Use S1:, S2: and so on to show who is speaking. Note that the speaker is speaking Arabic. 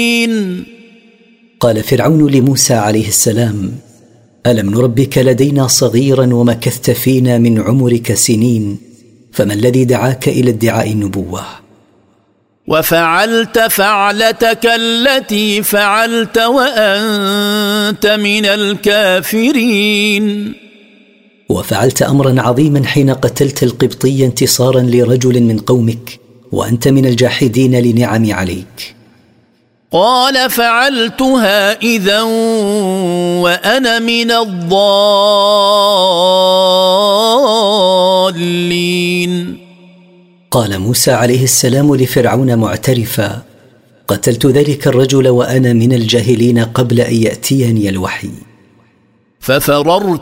S1: قال فرعون لموسى عليه السلام: ألم نربك لدينا صغيرا ومكثت فينا من عمرك سنين، فما الذي دعاك إلى ادعاء النبوة؟
S2: وفعلت فعلتك التي فعلت وأنت من الكافرين.
S1: وفعلت أمرا عظيما حين قتلت القبطي انتصارا لرجل من قومك وأنت من الجاحدين لنعمي عليك.
S2: قال: فعلتها إذا وأنا من الضالين.
S1: قال موسى عليه السلام لفرعون معترفا: قتلت ذلك الرجل وأنا من الجاهلين قبل أن يأتيني الوحي.
S2: ففررت